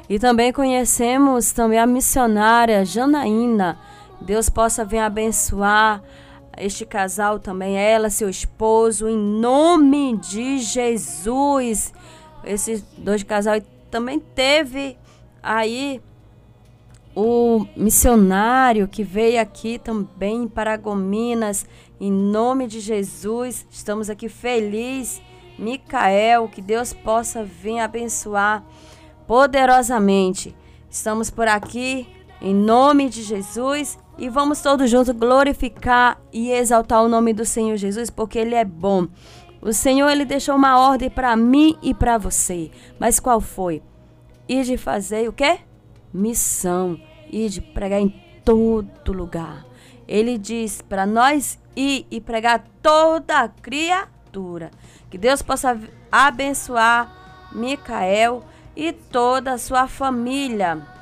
E também conhecemos também a missionária Janaína. Deus possa vir abençoar este casal também, ela, seu esposo, em nome de Jesus. Esses dois casais também teve aí o missionário que veio aqui também em Paragominas, em nome de Jesus. Estamos aqui felizes, Micael, que Deus possa vir abençoar poderosamente. Estamos por aqui em nome de Jesus e vamos todos juntos glorificar e exaltar o nome do Senhor Jesus, porque Ele é bom. O Senhor, Ele deixou uma ordem para mim e para você. Mas qual foi? Ir de fazer o quê? Missão. Ir de pregar em todo lugar. Ele diz para nós ir e pregar toda a criatura. Que Deus possa abençoar Micael e toda a sua família.